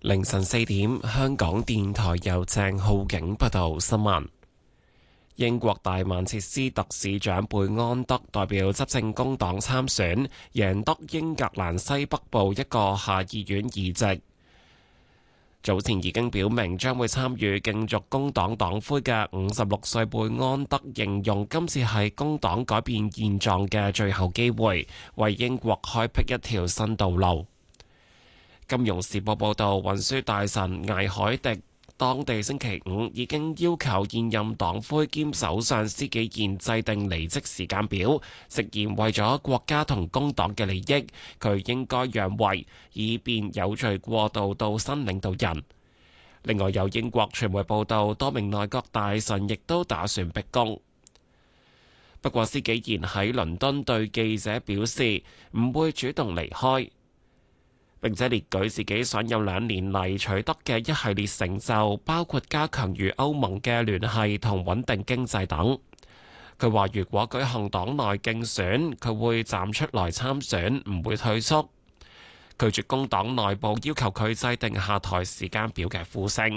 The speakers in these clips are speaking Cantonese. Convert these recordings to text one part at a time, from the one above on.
凌晨4點，香港電台由鄭浩景報道新聞。英國大曼徹斯特市長貝安德代表執政工黨參選，贏得英格蘭西北部一個下議院議席。早前已經表明將會參與競逐工黨黨魁嘅56歲貝安德形容今次係工黨改變現狀嘅最後機會，為英國開闢一條新道路。金融時報報導，運輸大臣艾海迪當地星期五已經要求現任黨魁兼首相施紀賢制定離職時間表，直言為咗國家同工黨嘅利益，佢應該讓位，以便有序過渡到新領導人。另外有英國傳媒報導，多名內閣大臣亦都打算逼宮。不過施紀賢喺倫敦對記者表示，唔會主動離開。並且列舉自己上任2年嚟取得嘅一系列成就，包括加強與歐盟嘅聯繫同穩定經濟等。佢話：如果舉行黨內競選，佢會站出來參選，唔會退縮。拒絕工黨內部要求佢制定下台時間表嘅呼聲。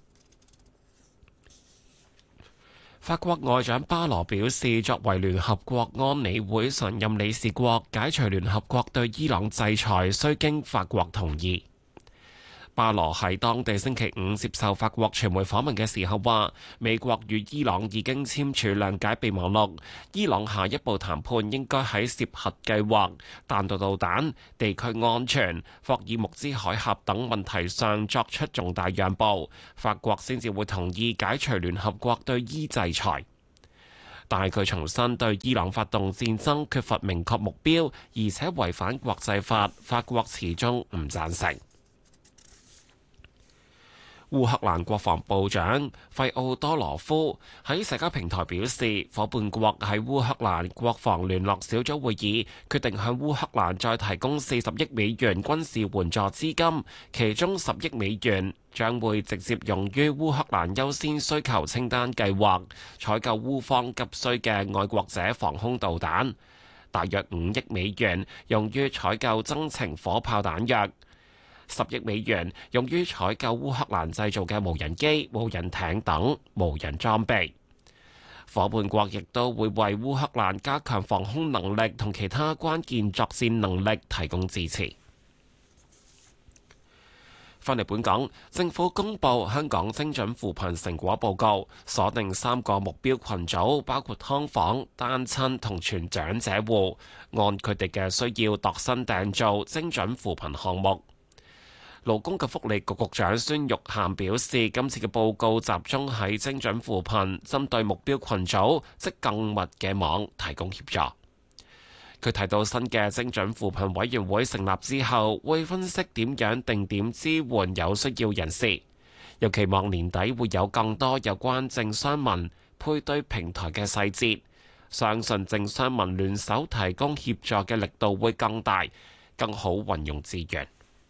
法國外長巴羅表示，作為聯合國安理會常任理事國，解除聯合國對伊朗制裁需經法國同意。巴羅喺當地星期五接受法國傳媒訪問嘅時候話，美國與伊朗已經簽署諒解備忘錄，伊朗下一步談判應該喺涉核計劃、彈道導彈、地區安全、霍爾木茲海峽等問題上作出重大讓步，法國先至會同意解除聯合國對伊制裁。但係佢重申對伊朗發動戰爭缺乏明確目標，而且違反國際法，法國始終唔贊成。烏克蘭國防部長費奧多羅夫喺社交平台表示，夥伴國喺烏克蘭國防聯絡小組會議決定向烏克蘭再提供40億美元軍事援助資金，其中10億美元將會直接用於烏克蘭優先需求清單計劃，採購烏方急需嘅愛國者防空導彈，大約5億美元用於採購增程火炮彈藥。10億美元用於採購烏克蘭製造嘅無人機、無人艇等無人裝備。夥伴國亦都會為烏克蘭加強防空能力同其他關鍵作戰能力提供支持。返嚟本港，政府公布香港精準扶貧成果報告，鎖定3個目標群組，包括劏房、單親同全長者戶，按佢哋嘅需要度身訂造精準扶貧項目。勞工及福利局局長孫玉菡表示，今次嘅報告集中喺精準扶貧，針對目標群組，即更密嘅網提供協助。佢提到新嘅精準扶貧委員會成立之後，會分析點樣定點支援有需要人士，又期望年底會有更多有關政商民配對平台嘅細節，相信政商民聯手提供協助嘅力度會更大，更好運用資源。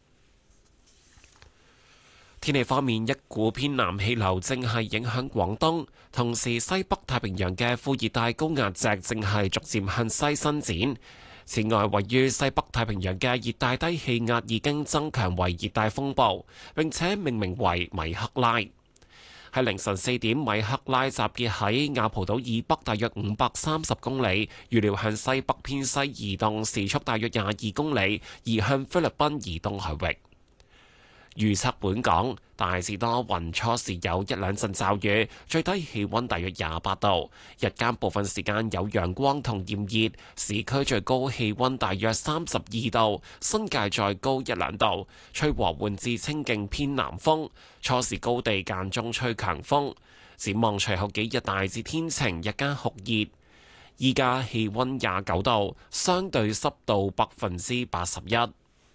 天氣方面，一股偏南氣流正係影響廣東，同時西北太平洋嘅副熱帶高壓脊正係逐漸向西伸展。此外，位於西北太平洋嘅熱帶低氣壓已經增強為熱帶風暴，並且命名為米克拉。喺凌晨4點，米克拉集結喺亞蒲島以北大約530公里，預料向西北偏西移動，時速大約22公里，移向菲律賓以東海域。預測本港大致多雲，初時有一兩陣驟雨，最低氣溫大約28度，日間部分時間有陽光同炎熱，市區最高氣溫大約32度，新界再高一兩度，吹和緩至清勁偏南風，初時高地間中吹強風。展望隨後幾日大致天晴，日間酷熱，依家氣溫29度，相對濕度81%。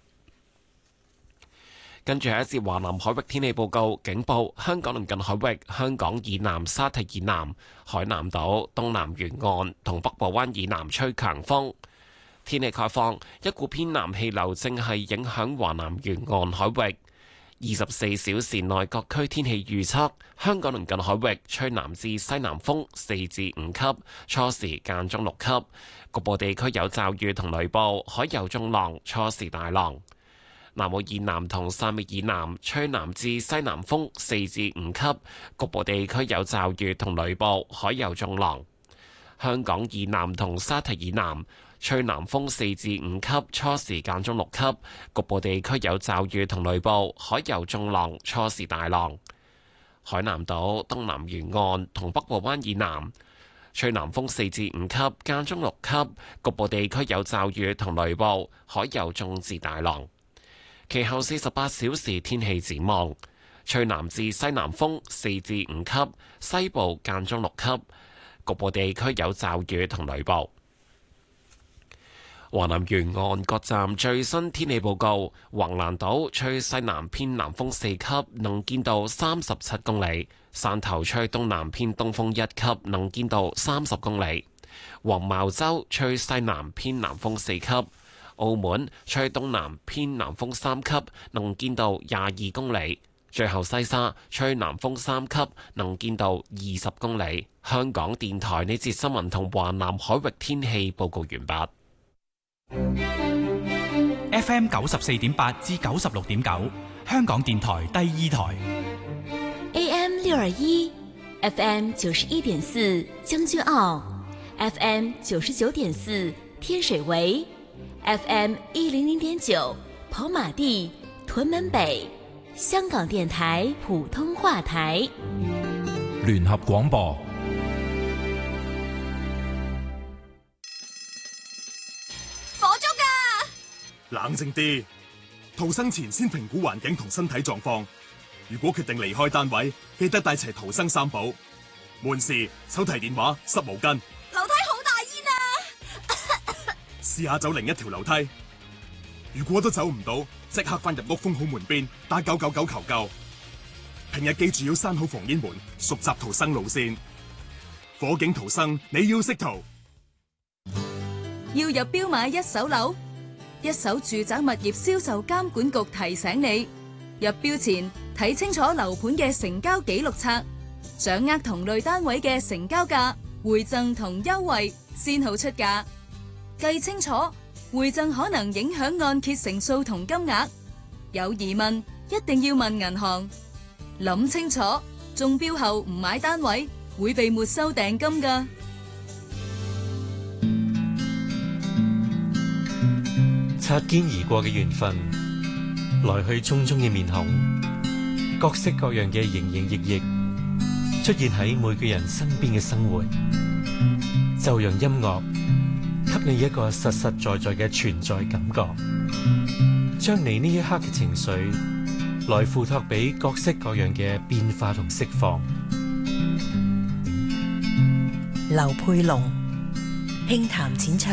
跟住係一節華南海域天氣報告，警報香港鄰近海域、香港以南沙堤以南、海南島、東南沿岸同北部灣以南吹強風。天氣概況，一股偏南氣流正係影響華南沿岸海域。24小時內各區天氣預測，香港鄰近海域吹南至西南風4至5級，初時間中6級，局部地區有驟雨同雷暴，海有中浪，初時大浪。 南澳以南同汕尾以南吹南至西南風4至5級，局部地區有驟雨同雷暴，海有中浪。香港以南同沙堤以南吹南風4至5級，初時間中6級，局部地區有驟雨同雷暴，海有中浪，初時大浪。海南島東南沿岸同北部灣以南吹南風4至5級，間中6級，局部地區有驟雨同雷暴，海有中至大浪。其後48小時天氣展望：吹南至西南風4至5級，西部間中6級，局部地區有驟雨同雷暴。華南沿岸各站最新天氣報告：橫瀾島吹西南偏南風4級，能見度37公里；汕頭吹東南偏東風1級，能見度30公里；黃茅洲吹西南偏南風4級；澳門吹東南偏南風3級，能見度22公里；最後西沙吹南風3級，能見度20公里。香港電台呢節新聞同華南海域天氣報告完畢。 FM 94.8至96.9，香港電台第二台。 AM 621 FM 91.4將軍澳 FM 99.4天水圍 FM 100.9跑馬地屯門北，香港電台普通話台。 聯合廣播。 冷靜啲，逃生前先評估環境同身體狀況。如果決定離開單位，記得帶齊逃生三寶：門匙、手提電話、濕毛巾。 樓梯好大煙啊！ 試下走另一條樓梯。如果都走唔到，即刻翻入屋封好門邊，打999求救。平日記住要閂好防煙門，熟習逃生路線。火警逃生，你要識逃。 要入標買一手樓？一手住宅物業銷售監管局提醒你，入標前睇清楚樓盤嘅成交記錄冊，掌握同類單位嘅成交價、回贈同優惠，先好出價。計清楚，回贈可能影響按揭成數同金額。有疑問一定要問銀行。諗清楚，中標後唔買單位會被沒收訂金㗎。 擦肩而過嘅緣分，來去匆匆嘅面孔，各式各樣嘅營營役役，出現喺每個人身邊嘅生活，就讓音樂給你一個實實在在嘅存在感覺，將你呢一刻嘅情緒來付託俾各式各樣嘅變化同釋放。 劉佩龍輕談淺唱。